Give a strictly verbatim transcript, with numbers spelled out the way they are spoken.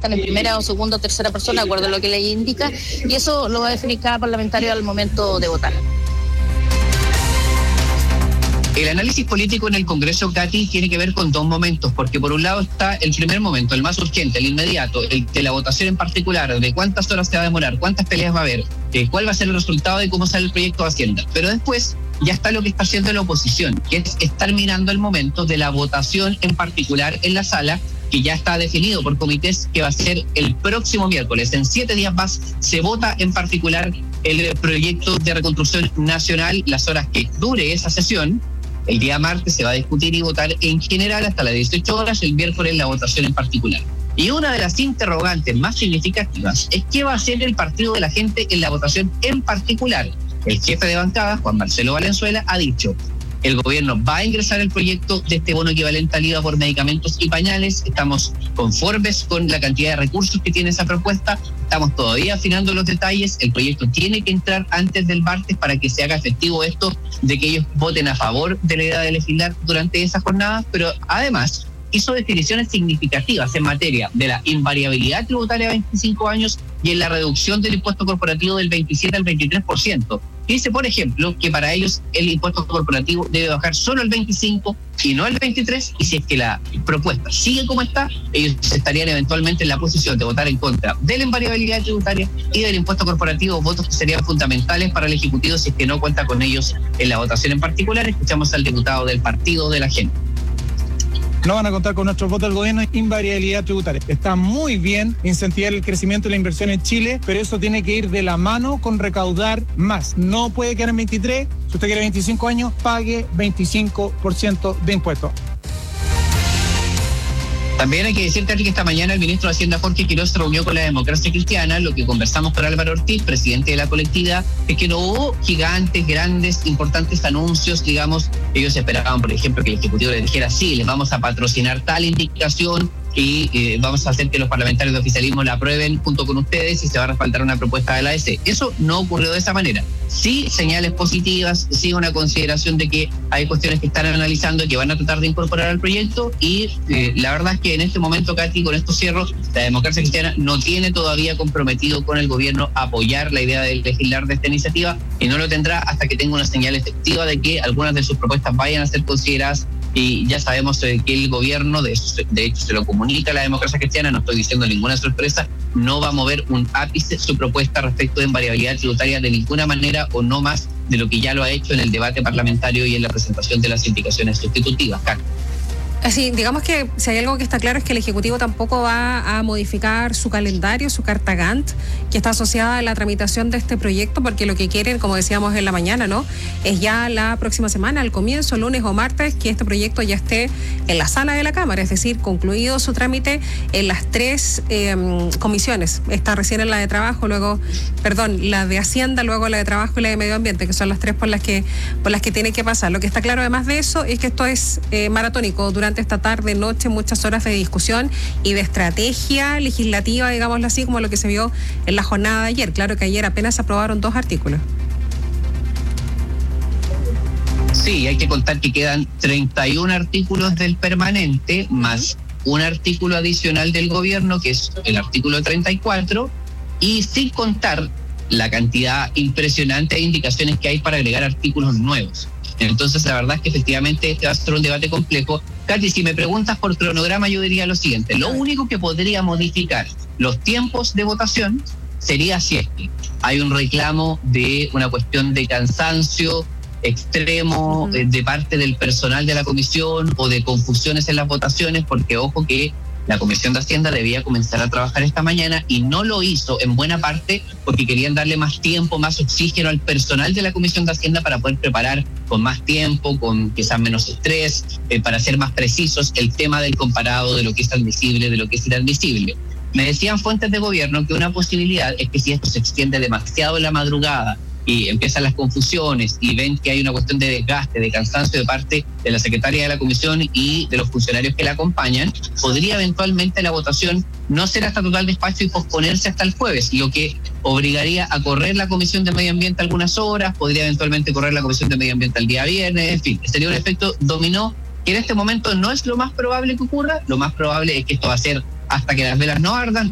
redactan en primera o segunda o tercera persona, de acuerdo a lo que la ley indica, y eso lo va a definir cada parlamentario al momento de votar. El análisis político en el Congreso, Katy, tiene que ver con dos momentos, porque por un lado está el primer momento, el más urgente, el inmediato, el de la votación en particular, de cuántas horas se va a demorar, cuántas peleas va a haber, de cuál va a ser el resultado de cómo sale el proyecto de Hacienda. Pero después ya está lo que está haciendo la oposición, que es estar mirando el momento de la votación en particular en la sala, que ya está definido por comités, que va a ser el próximo miércoles. En siete días más se vota en particular el proyecto de reconstrucción nacional, las horas que dure esa sesión. El día martes se va a discutir y votar en general hasta las dieciocho horas, el miércoles la votación en particular. Y una de las interrogantes más significativas es qué va a hacer el Partido de la Gente en la votación en particular. El jefe de bancada, Juan Marcelo Valenzuela, ha dicho: el gobierno va a ingresar el proyecto de este bono equivalente al I V A por medicamentos y pañales. Estamos conformes con la cantidad de recursos que tiene esa propuesta. Estamos todavía afinando los detalles. El proyecto tiene que entrar antes del martes para que se haga efectivo esto de que ellos voten a favor de la idea de legislar durante esas jornadas, pero además hizo definiciones significativas en materia de la invariabilidad tributaria a veinticinco años y en la reducción del impuesto corporativo del veintisiete al veintitrés por ciento. Dice, por ejemplo, que para ellos el impuesto corporativo debe bajar solo el veinticinco y no el veintitrés, y si es que la propuesta sigue como está, ellos estarían eventualmente en la posición de votar en contra de la invariabilidad tributaria y del impuesto corporativo, votos que serían fundamentales para el Ejecutivo si es que no cuenta con ellos en la votación en particular. Escuchamos al diputado del Partido de la Gente. No van a contar con nuestros votos del gobierno, invariabilidad tributaria. Está muy bien incentivar el crecimiento y la inversión en Chile, pero eso tiene que ir de la mano con recaudar más. No puede quedar en veintitrés, si usted quiere veinticinco años, pague veinticinco por ciento de impuestos. También hay que decir, Katy, que esta mañana el ministro de Hacienda, Jorge Quiroz, se reunió con la Democracia Cristiana. Lo que conversamos con Álvaro Ortiz, presidente de la colectividad, es que no hubo gigantes, grandes, importantes anuncios, digamos. Ellos esperaban, por ejemplo, que el Ejecutivo les dijera: sí, les vamos a patrocinar tal indicación y eh, vamos a hacer que los parlamentarios de oficialismo la aprueben junto con ustedes y se va a respaldar una propuesta de la A D C. Eso no ocurrió de esa manera. Sí, señales positivas, sí una consideración de que hay cuestiones que están analizando y que van a tratar de incorporar al proyecto, y eh, la verdad es que en este momento, Katy, con estos cierros, la Democracia Cristiana no tiene todavía comprometido con el gobierno apoyar la idea de legislar de esta iniciativa, y no lo tendrá hasta que tenga una señal efectiva de que algunas de sus propuestas vayan a ser consideradas. Y ya sabemos eh, que el gobierno, de, eso, de hecho se lo comunica a la Democracia Cristiana, no estoy diciendo ninguna sorpresa, no va a mover un ápice su propuesta respecto de invariabilidad tributaria de ninguna manera, o no más de lo que ya lo ha hecho en el debate parlamentario y en la presentación de las indicaciones sustitutivas. Carlos. Así, digamos que si hay algo que está claro es que el Ejecutivo tampoco va a modificar su calendario, su carta Gantt, que está asociada a la tramitación de este proyecto, porque lo que quieren, como decíamos en la mañana, ¿no?, es ya la próxima semana, al comienzo, lunes o martes, que este proyecto ya esté en la sala de la Cámara, es decir, concluido su trámite en las tres eh, comisiones. Está recién en la de Trabajo, luego, perdón, la de Hacienda, luego la de Trabajo y la de Medio Ambiente, que son las tres por las que, por las que tiene que pasar. Lo que está claro además de eso es que esto es eh, maratónico durante esta tarde, noche, muchas horas de discusión y de estrategia legislativa, digámoslo así, como lo que se vio en la jornada de ayer. Claro que ayer apenas se aprobaron dos artículos. Sí, hay que contar que quedan treinta y un artículos del permanente, más un artículo adicional del gobierno, que es el artículo treinta y cuatro, y sin contar la cantidad impresionante de indicaciones que hay para agregar artículos nuevos. Entonces, la verdad es que efectivamente este va a ser un debate complejo. Katy, si me preguntas por cronograma, yo diría lo siguiente: lo único que podría modificar los tiempos de votación sería si es que hay un reclamo de una cuestión de cansancio extremo uh-huh. de parte del personal de la comisión, o de confusiones en las votaciones, porque ojo que la Comisión de Hacienda debía comenzar a trabajar esta mañana y no lo hizo, en buena parte porque querían darle más tiempo, más oxígeno al personal de la Comisión de Hacienda para poder preparar con más tiempo, con quizás menos estrés, eh, para ser más precisos el tema del comparado de lo que es admisible, de lo que es inadmisible. Me decían fuentes de gobierno que una posibilidad es que si esto se extiende demasiado en la madrugada y empiezan las confusiones y ven que hay una cuestión de desgaste, de cansancio de parte de la secretaria de la comisión y de los funcionarios que la acompañan, podría eventualmente la votación no ser hasta total despacho y posponerse hasta el jueves, lo que obligaría a correr la Comisión de Medio Ambiente algunas horas, podría eventualmente correr la Comisión de Medio Ambiente el día viernes, en fin, sería un efecto dominó que en este momento no es lo más probable que ocurra. Lo más probable es que esto va a ser hasta que las velas no ardan,